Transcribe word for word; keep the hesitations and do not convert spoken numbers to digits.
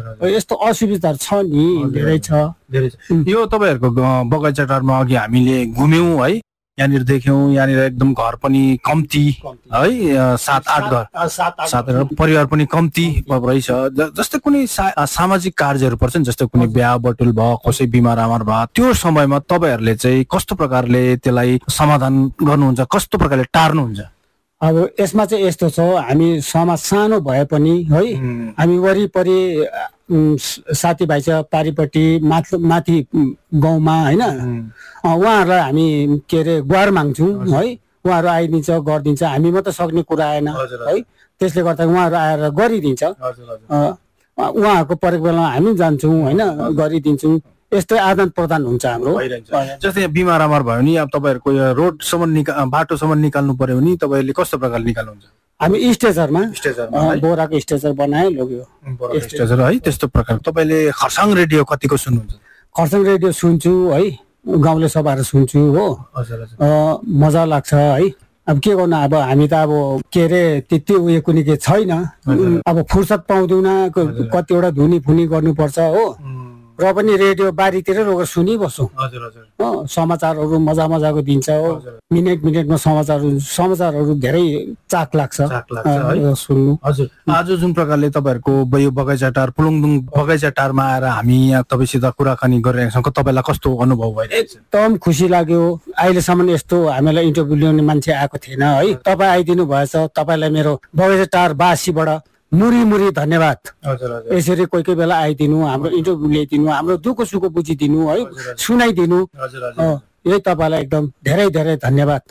यस्तो असुविधाहरू छ नि, धेरै छ धेरै छ। यो तपाईँहरूको बगैँचा टारमा अघि हामीले घुम्यौँ है, यहाँनिर देख्यौँ, यहाँनिर एकदम घर पनि कम्ती है, सात आठ घर सात आठ परिवार पनि कम्ती रहेछ। जस्तै कुनै सामाजिक कार्यहरू पर्छ नि, जस्तै कुनै बिहा बटुल भयो, कसै बिमार आमार भयो, त्यो समयमा तपाईँहरूले चाहिँ कस्तो प्रकारले त्यसलाई समाधान गर्नुहुन्छ, कस्तो प्रकारले टार्नुहुन्छ? अब यसमा चाहिँ यस्तो छ, हामी समाज सानो भए पनि है, हामी वरिपरि साथीभाइ छ पारिपट्टि माथि माथि गाउँमा होइन, उहाँहरूलाई हामी के अरे गुहार माग्छौँ है, उहाँहरू आइदिन्छ गरिदिन्छ। हामी मात्रै सक्ने कुरा आएन है, त्यसले गर्दा उहाँहरू आएर गरिदिन्छ। उहाँहरूको परेको बेलामा हामी जान्छौँ होइन, गरिदिन्छौँ। यस्तै आदान प्रदान हुन्छ हाम्रो। जस्तै बिमार आमार भयो नि, अब तपाईँहरूको रोडसम्म निका बाटोसम्म निकाल्नु पर्यो भने तपाईँहरूले कस्तो प्रकारले निकाल्नुहुन्छ? हामी स्टेजरमा बोराको स्टेजर बनाए लग्यो स्टेजर है, त्यस्तो प्रकार। तपाईँले खरसाङ रेडियो कतिको सुन्नुहुन्छ? खरसाङ रेडियो सुन्छु है, गाउँले सभाहरू सुन्छु हो, मजा लाग्छ है। अब के गर्नु, अब हामी त अब के अरे त्यति उयो कुनै के छैन, अब फुर्सद पाउँदैनौँ, कतिवटा धुनी फुनी गर्नुपर्छ हो, र पनि रेडियो बारीतिर लगेर सुनिबस्छौँ। समाचारहरू मजा मजाको दिन्छ हो, मिनेट मिनेटमा समाचारहरू समाचारहरू धेरै चाख लाग्छ सुन्नु। हजुर, आज जुन प्रकारले तपाईँहरूको यो बगैँचा टार पुलुङदुङ बगैँचा टारमा आएर हामी यहाँ तपाईँसित कुराकानी गरिरहेका छौँ, तपाईँलाई कस्तो अनुभव भयो? एकदम खुसी लाग्यो। अहिलेसम्म यस्तो हामीलाई इन्टरभ्यू लिने मान्छे आएको थिएन है, तपाईँ आइदिनु भएछ। तपाईँलाई मेरो बगैँचा टार बासीबाट मुरी मुरी धन्यवाद। यसरी कोही कोही बेला आइदिनु, हाम्रो इन्टरभ्यू ल्याइदिनु, हाम्रो दुःख सुख बुझिदिनु है, सुनाइदिनु, यही तपाईँलाई एकदम धेरै धेरै धन्यवाद।